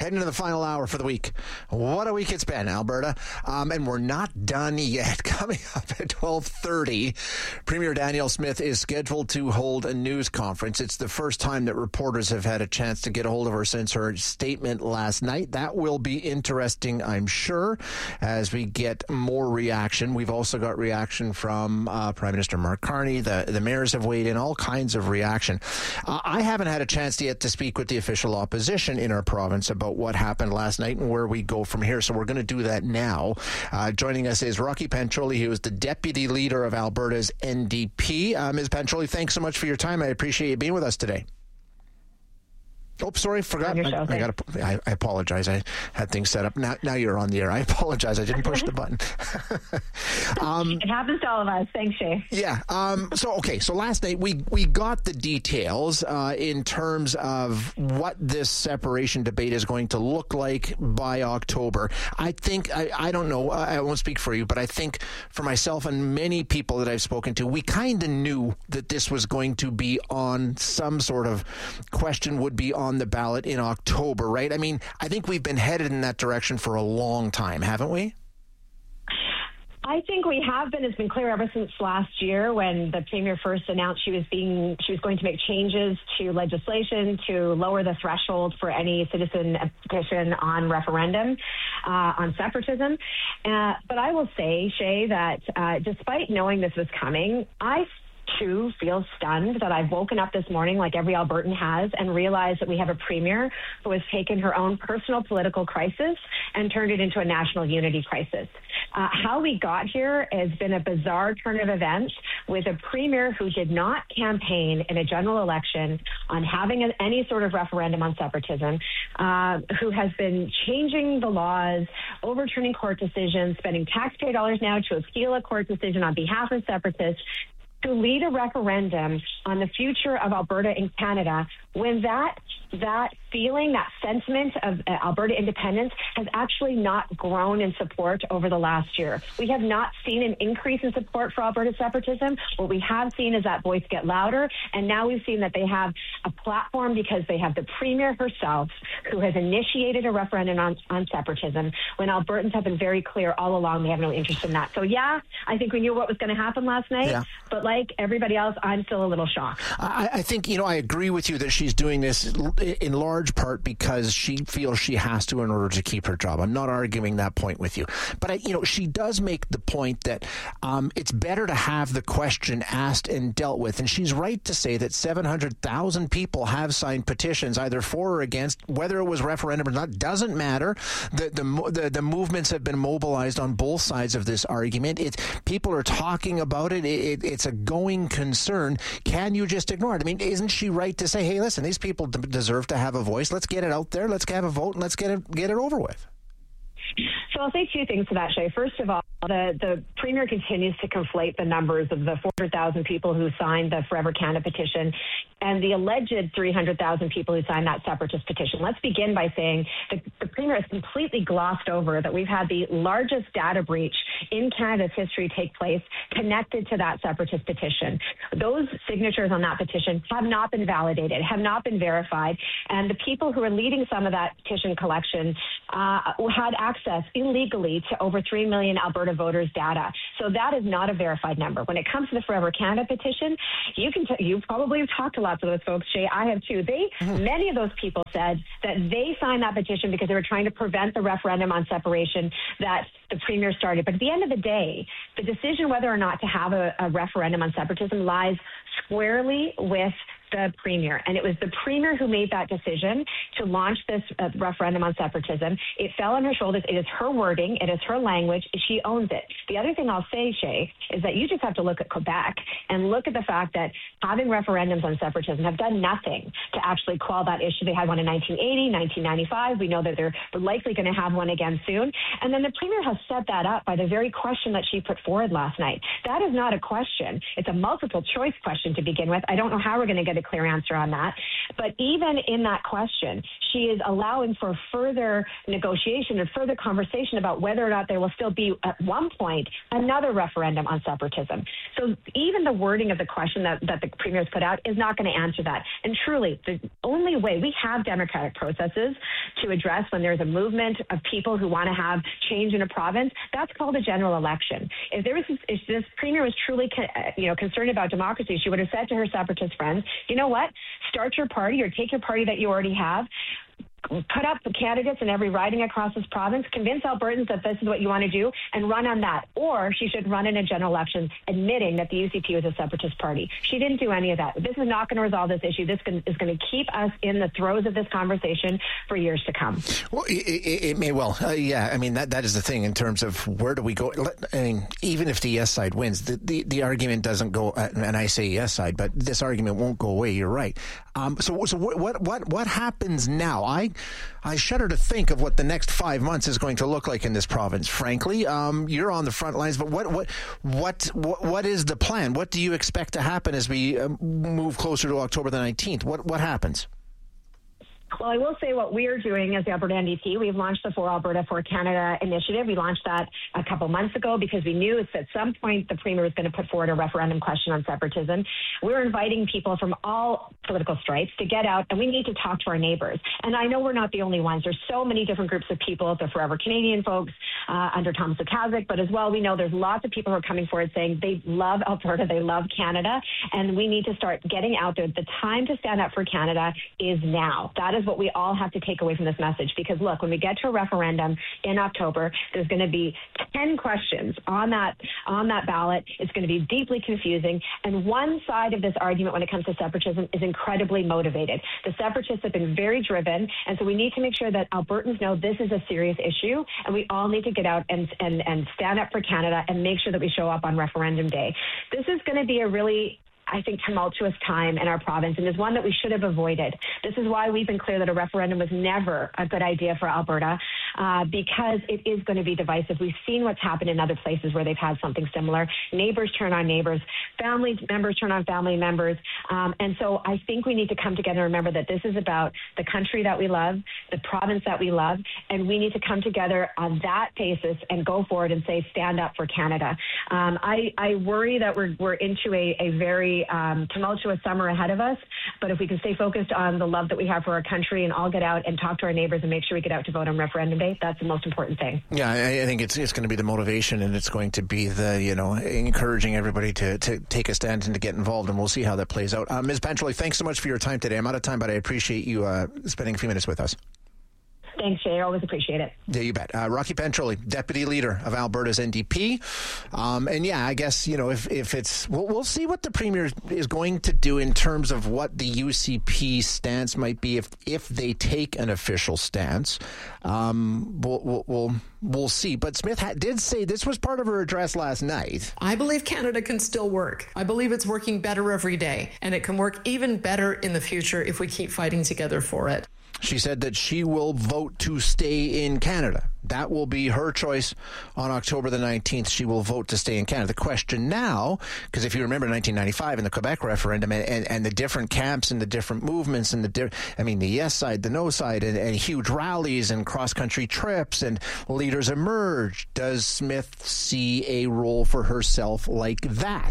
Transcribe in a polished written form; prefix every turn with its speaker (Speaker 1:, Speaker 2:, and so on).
Speaker 1: Heading to the final hour for the week. What a week it's been, Alberta. And we're not done yet. Coming up at 12:30, Premier Danielle Smith is scheduled to hold a news conference. It's the first time that reporters have had a chance to get a hold of her since her statement last night. That will be interesting, I'm sure, as we get more reaction. We've also got reaction from Prime Minister Mark Carney. The mayors have weighed in, all kinds of reaction. I haven't had a chance yet to speak with the official opposition in our province about what happened last night and where we go from here. So we're going to do that now. Joining us is Rocky Pancholi, who is the deputy leader of Alberta's NDP. Ms. Pancholi, thanks so much for your time. I appreciate you being with us today. Oh, sorry, forgot. I apologize. I had things set up. Now you're on the air. I apologize. I didn't push the button.
Speaker 2: It happens to all of us. Thanks, Shay.
Speaker 1: Yeah. So last night we got the details in terms of what this separation debate is going to look like by October. I think, I don't know, I won't speak for you, but I think for myself and many people that I've spoken to, we kind of knew that this was going to be on some sort of question would be on the ballot in October, right? I mean, I think we've been headed in that direction for a long time, haven't we?
Speaker 2: I think we have been. It's been clear ever since last year when the Premier first announced she was going to make changes to legislation to lower the threshold for any citizen petition on referendum on separatism. But I will say, Shay, that despite knowing this was coming, I too feel stunned that I've woken up this morning like every Albertan has and realized that we have a premier who has taken her own personal political crisis and turned it into a national unity crisis. How we got here has been a bizarre turn of events with a premier who did not campaign in a general election on having any sort of referendum on separatism, who has been changing the laws, overturning court decisions, spending taxpayer dollars now to appeal a court decision on behalf of separatists, to lead a referendum on the future of Alberta and Canada when that feeling, that sentiment of Alberta independence has actually not grown in support over the last year. We have not seen an increase in support for Alberta separatism. What we have seen is that voice get louder, and now we've seen that they have a platform because they have the Premier herself who has initiated a referendum on separatism when Albertans have been very clear all along they have no interest in that. So yeah, I think we knew what was going to happen last night, but like everybody else, I'm still a little shocked.
Speaker 1: I think, I agree with you that she's doing this in large part because she feels she has to in order to keep her job. I'm not arguing that point with you. But, she does make the point that it's better to have the question asked and dealt with. And she's right to say that 700,000 people have signed petitions either for or against, whether it was referendum or not, doesn't matter. The movements have been mobilized on both sides of this argument. People are talking about it. It's a going concern. Can you just ignore it? I mean, isn't she right to say, hey, listen, these people deserve to have a voice. Let's get it out there. Let's have a vote and let's get it over with.
Speaker 2: So I'll say two things to that, Shay. First of all, the Premier continues to conflate the numbers of the 400,000 people who signed the Forever Canada petition and the alleged 300,000 people who signed that separatist petition. Let's begin by saying the Premier has completely glossed over that we've had the largest data breach in Canada's history take place connected to that separatist petition. Those signatures on that petition have not been validated, have not been verified, and the people who are leading some of that petition collection had access illegally to over 3 million Alberta voters' data. So that is not a verified number. When it comes to the Forever Canada petition, you probably have talked to lots of those folks, Shay. I have too. Many of those people said that they signed that petition because they were trying to prevent the referendum on separation that the Premier started. But at the end of the day, the decision whether or not to have a referendum on separatism lies squarely with the Premier. And it was the Premier who made that decision to launch this referendum on separatism. It fell on her shoulders. It is her wording. It is her language. She owns it. The other thing I'll say, Shay, is that you just have to look at Quebec and look at the fact that having referendums on separatism have done nothing to actually quell that issue. They had one in 1980, 1995. We know that they're likely going to have one again soon. And then the Premier has set that up by the very question that she put forward last night. That is not a question. It's a multiple choice question to begin with. I don't know how we're going to get a clear answer on that. But even in that question, she is allowing for further negotiation and further conversation about whether or not there will still be, at one point, another referendum on separatism. So even the wording of the question that the Premier has put out is not going to answer that. And truly, the only way we have democratic processes to address when there's a movement of people who want to have change in a province, that's called a general election. If this Premier was truly concerned about democracy, she would have said to her separatist friends, you know what, start your party or take your party that you already have, put up the candidates in every riding across this province, convince Albertans that this is what you want to do, and run on that. Or she should run in a general election admitting that the UCP was a separatist party. She didn't do any of that. This is not going to resolve this issue. This is going to keep us in the throes of this conversation for years to come.
Speaker 1: Well, it may well. Yeah, I mean, that is the thing in terms of where do we go. I mean, even if the yes side wins, the argument doesn't go, and I say yes side, but this argument won't go away. You're right. So what happens now? I shudder to think of what the next 5 months is going to look like in this province. Frankly, you're on the front lines, but what is the plan? What do you expect to happen as we move closer to October the 19th? What happens?
Speaker 2: Well, I will say what we are doing as the Alberta NDP, we've launched the For Alberta, For Canada initiative. We launched that a couple months ago because we knew at some point the Premier was going to put forward a referendum question on separatism. We're inviting people from all political stripes to get out, and we need to talk to our neighbours. And I know we're not the only ones. There's so many different groups of people, the Forever Canadian folks under Thomas Okazik, but as well, we know there's lots of people who are coming forward saying they love Alberta, they love Canada, and we need to start getting out there. The time to stand up for Canada is now. That is what we all have to take away from this message, because look, when we get to a referendum in October, there's going to be 10 questions on that ballot. It's going to be deeply confusing, and one side of this argument when it comes to separatism is incredibly motivated. The separatists have been very driven, and so we need to make sure that Albertans know this is a serious issue, and we all need to get out and stand up for Canada and make sure that we show up on referendum day. This is going to be a really, I think, tumultuous time in our province, and is one that we should have avoided. This is why we've been clear that a referendum was never a good idea for Alberta, because it is going to be divisive. We've seen what's happened in other places where they've had something similar. Neighbors turn on neighbors, family members turn on family members, and so I think we need to come together and remember that this is about the country that we love, the province that we love, and we need to come together on that basis and go forward and say, stand up for Canada. I worry that we're into a very tumultuous summer ahead of us, but if we can stay focused on the love that we have for our country and all get out and talk to our neighbors and make sure we get out to vote on referendum day, that's the most important thing. Yeah,
Speaker 1: I think it's going to be the motivation, and it's going to be the, encouraging everybody to take a stand and to get involved, and we'll see how that plays out. Ms. Pancherly, thanks so much for your time today. I'm out of time, but I appreciate you spending a few minutes with us.
Speaker 2: Thanks, Jay. I always appreciate it.
Speaker 1: Yeah, you bet. Rocky Pancherly, Deputy Leader of Alberta's NDP. And yeah, I guess, if it's, we'll see what the Premier is going to do in terms of what the UCP stance might be if they take an official stance. We'll see. But Smith did say this was part of her address last night.
Speaker 3: I believe Canada can still work. I believe it's working better every day, and it can work even better in the future if we keep fighting together for it.
Speaker 1: She said that she will vote to stay in Canada. That will be her choice on October the 19th. She will vote to stay in Canada. The question now, because if you remember 1995 and the Quebec referendum and the different camps and the different movements and the yes side, the no side, and huge rallies and cross-country trips and leaders emerged, does Smith see a role for herself like that?